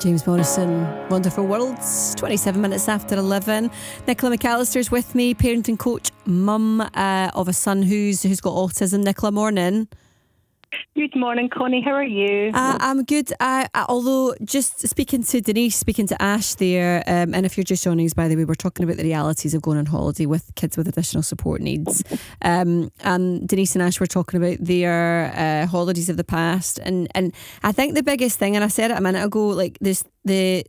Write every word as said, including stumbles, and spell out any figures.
James Morrison, Wonderful Worlds, twenty-seven minutes after eleven. Nicola McAllister's with me, parenting coach, mum uh, of a son who's who's got autism. Nicola, morning. Good morning, Connie. How are you? Uh, I'm good. Uh, although, just speaking to Denise, speaking to Ash there, um, and if you're just joining us, by the way, we're talking about the realities of going on holiday with kids with additional support needs. Um, and Denise and Ash were talking about their uh, holidays of the past, and and I think the biggest thing, and I said it a minute ago, like this, the